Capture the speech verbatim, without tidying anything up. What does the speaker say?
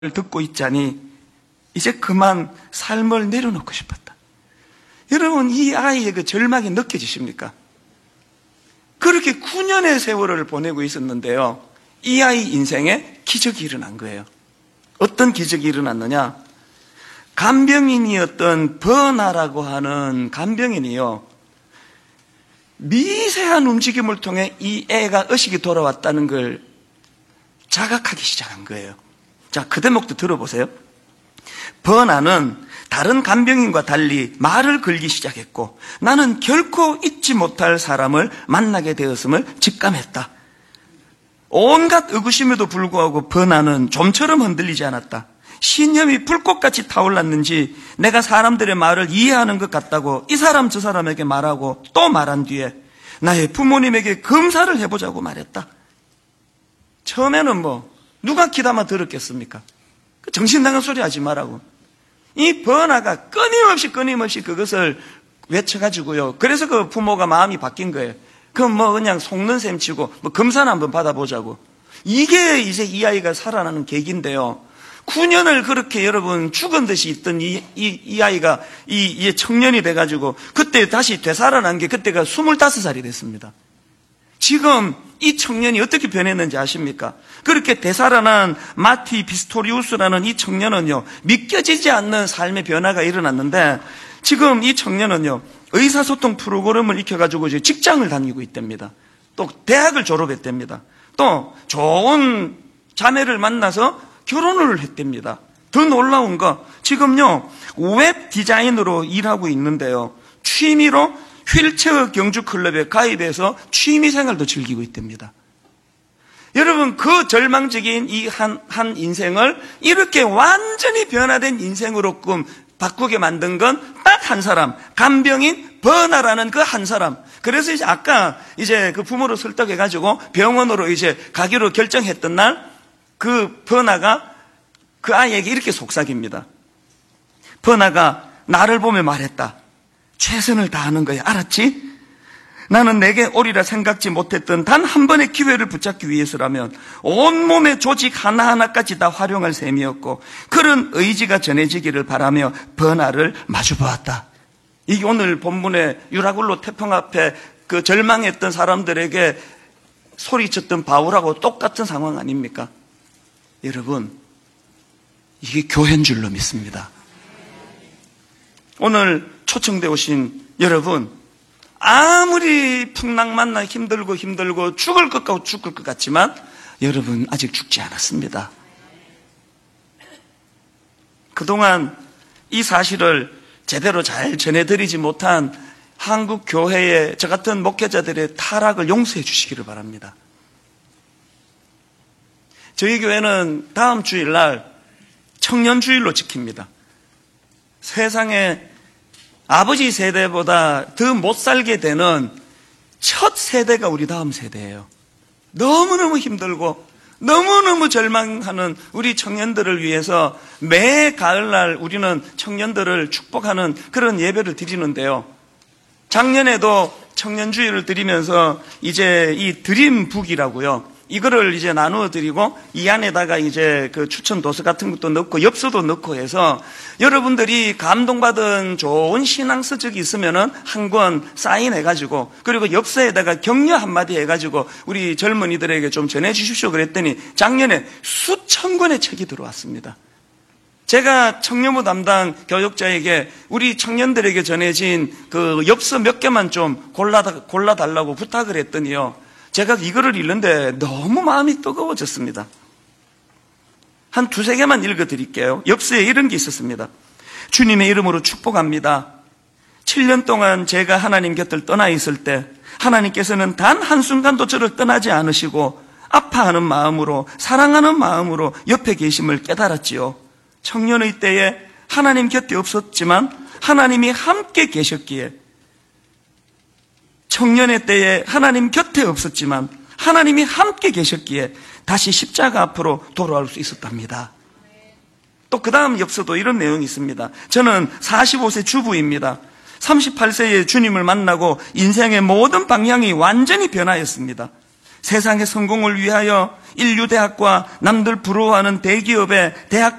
듣고 있자니 이제 그만 삶을 내려놓고 싶었다. 여러분, 이 아이의 그 절망이 느껴지십니까? 그렇게 구 년의 세월을 보내고 있었는데요, 이 아이 인생에 기적이 일어난 거예요. 어떤 기적이 일어났느냐? 간병인이었던 버나라고 하는 간병인이요, 미세한 움직임을 통해 이 애가 의식이 돌아왔다는 걸 자각하기 시작한 거예요. 자, 그 대목도 들어보세요. 버나는 다른 간병인과 달리 말을 걸기 시작했고, 나는 결코 잊지 못할 사람을 만나게 되었음을 직감했다. 온갖 의구심에도 불구하고 버나는 좀처럼 흔들리지 않았다. 신념이 불꽃같이 타올랐는지 내가 사람들의 말을 이해하는 것 같다고 이 사람 저 사람에게 말하고 또 말한 뒤에 나의 부모님에게 검사를 해보자고 말했다. 처음에는 뭐 누가 귀담아 들었겠습니까? 정신 나간 소리 하지 말라고. 이 버나가 끊임없이 끊임없이 그것을 외쳐가지고요, 그래서 그 부모가 마음이 바뀐 거예요. 그럼 뭐 그냥 속는 셈 치고 뭐 검사는 한번 받아보자고. 이게 이제 이 아이가 살아나는 계기인데요, 구 년을 그렇게 여러분 죽은 듯이 있던 이, 이, 이 아이가 이, 이 청년이 돼가지고 그때 다시 되살아난 게 그때가 스물다섯 살이 됐습니다. 지금 이 청년이 어떻게 변했는지 아십니까? 그렇게 되살아난 마티 비스토리우스라는 이 청년은요, 믿겨지지 않는 삶의 변화가 일어났는데, 지금 이 청년은요, 의사소통 프로그램을 익혀가지고 이제 직장을 다니고 있답니다. 또 대학을 졸업했답니다. 또 좋은 자매를 만나서 결혼을 했답니다. 더 놀라운 거, 지금요 웹 디자인으로 일하고 있는데요, 취미로 휠체어 경주 클럽에 가입해서 취미 생활도 즐기고 있답니다. 여러분, 그 절망적인 이 한, 한 인생을 이렇게 완전히 변화된 인생으로 바꾸게 만든 건 딱 한 사람, 간병인 버나라는 그 한 사람. 그래서 이제 아까 이제 그 부모로 설득해가지고 병원으로 이제 가기로 결정했던 날, 그 버나가 그 아이에게 이렇게 속삭입니다. 버나가 나를 보며 말했다. 최선을 다하는 거야, 알았지? 나는 내게 오리라 생각지 못했던 단 한 번의 기회를 붙잡기 위해서라면 온몸의 조직 하나하나까지 다 활용할 셈이었고, 그런 의지가 전해지기를 바라며 버나를 마주보았다. 이게 오늘 본문의 유라굴로 태평 앞에 그 절망했던 사람들에게 소리쳤던 바울하고 똑같은 상황 아닙니까? 여러분, 이게 교회인 줄로 믿습니다. 오늘 초청돼 오신 여러분, 아무리 풍랑 만나 힘들고 힘들고 죽을 것 같고 죽을 것 같지만 여러분 아직 죽지 않았습니다. 그동안 이 사실을 제대로 잘 전해드리지 못한 한국 교회의 저 같은 목회자들의 타락을 용서해 주시기를 바랍니다. 저희 교회는 다음 주일날 청년주일로 지킵니다. 세상에 아버지 세대보다 더 못 살게 되는 첫 세대가 우리 다음 세대예요. 너무너무 힘들고 너무너무 절망하는 우리 청년들을 위해서 매 가을날 우리는 청년들을 축복하는 그런 예배를 드리는데요, 작년에도 청년주일을 드리면서 이제 이 드림북이라고요, 이거를 이제 나누어 드리고 이 안에다가 이제 그 추천 도서 같은 것도 넣고 엽서도 넣고 해서 여러분들이 감동받은 좋은 신앙 서적이 있으면은 한 권 사인해가지고, 그리고 엽서에다가 격려 한마디 해가지고 우리 젊은이들에게 좀 전해주십시오 그랬더니 작년에 수천 권의 책이 들어왔습니다. 제가 청년부 담당 교육자에게 우리 청년들에게 전해진 그 엽서 몇 개만 좀 골라, 골라달라고 부탁을 했더니요, 제가 이거를 읽는데 너무 마음이 뜨거워졌습니다. 한 두세 개만 읽어드릴게요. 엽서에 이런 게 있었습니다. 주님의 이름으로 축복합니다. 칠 년 동안 제가 하나님 곁을 떠나 있을 때 하나님께서는 단 한순간도 저를 떠나지 않으시고 아파하는 마음으로, 사랑하는 마음으로 옆에 계심을 깨달았지요. 청년의 때에 하나님 곁에 없었지만 하나님이 함께 계셨기에, 청년의 때에 하나님 곁에 없었지만 하나님이 함께 계셨기에 다시 십자가 앞으로 돌아올 수 있었답니다. 또 그 다음 엽서도 이런 내용이 있습니다. 저는 사십오 세 주부입니다. 삼십팔 세에 주님을 만나고 인생의 모든 방향이 완전히 변하였습니다. 세상의 성공을 위하여 인류대학과 남들 부러워하는 대기업의 대학